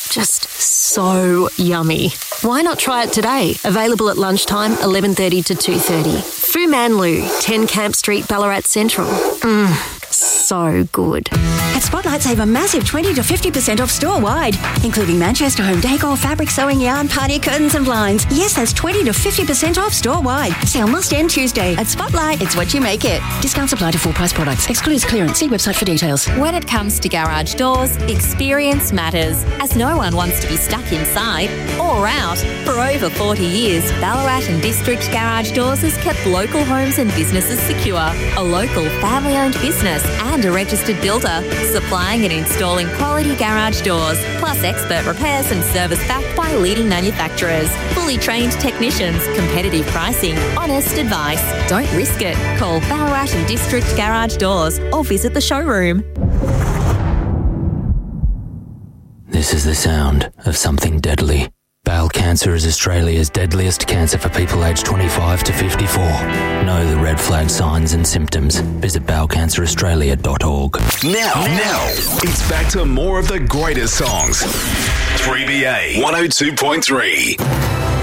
just so yummy. Why not try it today? Available at lunchtime, 11:30 to 2:30. Fu Manlu, 10 Camp Street, Ballarat Central. So good. At Spotlight, save a massive 20 to 50% off store-wide, including Manchester home decor, fabric, sewing, yarn, party curtains and blinds. Yes, that's 20 to 50% off store-wide. Sale must end Tuesday. At Spotlight, it's what you make it. Discounts apply to full-price products. Excludes clearance. See website for details. When it comes to garage doors, experience matters, as no one wants to be stuck inside or out. For over 40 years, Ballarat and District Garage Doors has kept local homes and businesses secure. A local family-owned business and a registered builder, supplying and installing quality garage doors, plus expert repairs and service backed by leading manufacturers. Fully trained technicians, competitive pricing, honest advice. Don't risk it. Call Ballarat and District Garage Doors or visit the showroom. This is the sound of something deadly. Bowel cancer is Australia's deadliest cancer for people aged 25 to 54. Know the red flag signs and symptoms. Visit bowelcanceraustralia.org. Now, it's back to more of the greatest songs. 3BA 102.3.